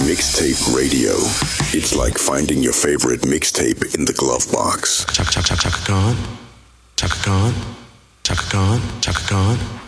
Mixtape Radio. It's like finding your favorite mixtape in the glove box. Chaka Khan, Chaka Khan, Chaka Khan, Chaka Khan.